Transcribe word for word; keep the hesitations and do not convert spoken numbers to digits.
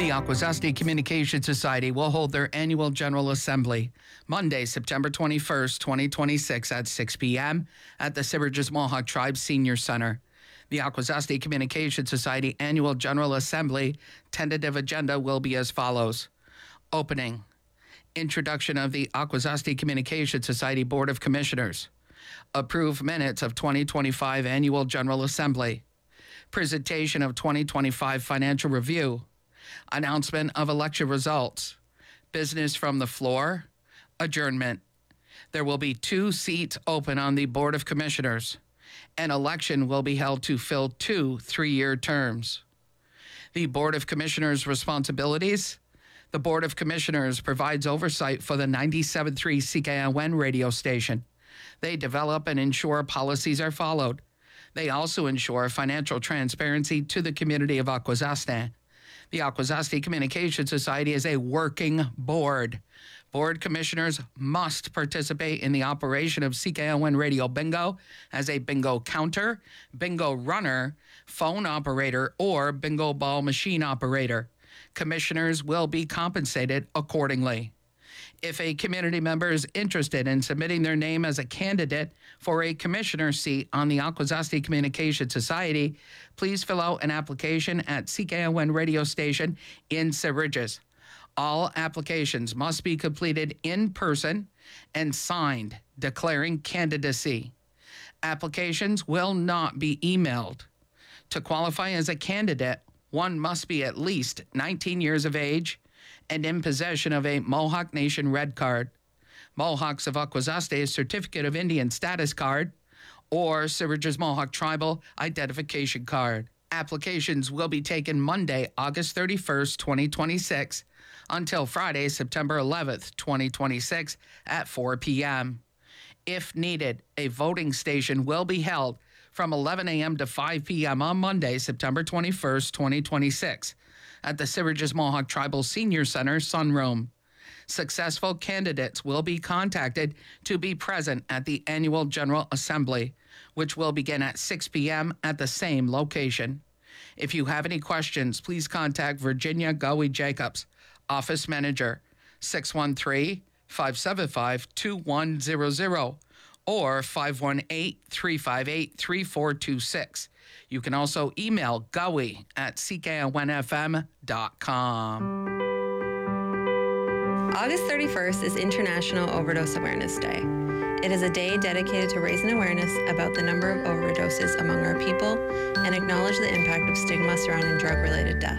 The Akwesasne Communication Society will hold their annual General Assembly Monday, September twenty-first, twenty twenty-six at six p.m. at the Siverages Mohawk Tribe Senior Center. The Akwesasne Communication Society Annual General Assembly tentative agenda will be as follows. Opening. Introduction of the Akwesasne Communication Society Board of Commissioners. Approve minutes of twenty twenty-five Annual General Assembly. Presentation of twenty twenty-five Financial Review. Announcement of election results. Business from the floor. Adjournment. There will be two seats open on the Board of Commissioners. An election will be held to fill two three-year terms. The Board of Commissioners' responsibilities. The Board of Commissioners provides oversight for the ninety-seven point three C K N W radio station. They develop and ensure policies are followed. They also ensure financial transparency to the community of Akwesasne. The Akwesasne Communication Society is a working board. Board commissioners must participate in the operation of C K N W Radio Bingo as a bingo counter, bingo runner, phone operator, or bingo ball machine operator. Commissioners will be compensated accordingly. If a community member is interested in submitting their name as a candidate for a commissioner seat on the Akwesasne Communication Society, please fill out an application at C K N W radio station in Siverages. All applications must be completed in person and signed declaring candidacy. Applications will not be emailed. To qualify as a candidate, one must be at least nineteen years of age and in possession of a Mohawk Nation Red Card, Mohawks of Akwesasne Certificate of Indian Status Card, or Siverages Mohawk Tribal Identification Card. Applications will be taken Monday, August thirty-first, twenty twenty-six, until Friday, September eleventh, twenty twenty-six at four p.m. If needed, a voting station will be held from eleven a.m. to five p.m. on Monday, September twenty-first, twenty twenty-six, at the Siverages Mohawk Tribal Senior Center Sunroom. Successful candidates will be contacted to be present at the Annual General Assembly, which will begin at six p.m. at the same location. If you have any questions, please contact Virginia Gowie Jacobs, Office Manager, six one three, five seven five, two one zero zero or five one eight, three five eight, three four two six. You can also email gowie at c k n w f m dot com. August thirty-first is International Overdose Awareness Day. It is a day dedicated to raising awareness about the number of overdoses among our people and acknowledge the impact of stigma surrounding drug-related death.